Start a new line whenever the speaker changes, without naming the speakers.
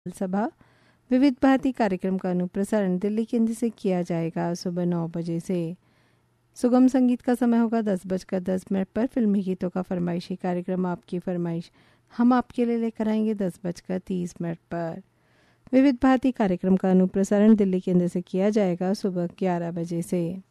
सभा विविध भारती कार्यक्रम का अनुप्रसारण दिल्ली केंद्र से किया जाएगा सुबह 9 बजे से। सुगम संगीत का समय होगा 10:10 पर। फिल्मी गीतों का फरमाइशी कार्यक्रम आपकी फरमाइश हम आपके लिए लेकर आएंगे 10:30 पर। विविध भारती कार्यक्रम का अनुप्रसारण दिल्ली केंद्र से किया जाएगा सुबह 11 बजे से।